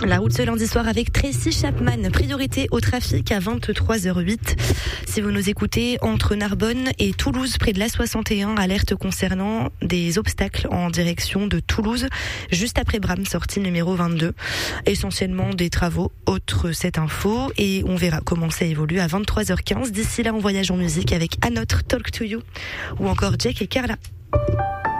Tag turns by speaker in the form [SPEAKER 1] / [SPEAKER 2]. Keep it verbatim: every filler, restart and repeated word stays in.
[SPEAKER 1] La route ce lundi soir avec Tracy Chapman. Priorité au trafic à vingt-trois heures huit. Si vous nous écoutez, entre Narbonne et Toulouse, près de l'A soixante et un, alerte concernant des obstacles en direction de Toulouse, juste après Bram, sortie numéro vingt-deux. Essentiellement des travaux, autre cette info, et on verra comment ça évolue à vingt-trois heures quinze. D'ici là, on voyage en musique avec À Notre Talk to You, ou encore Jake et Carla.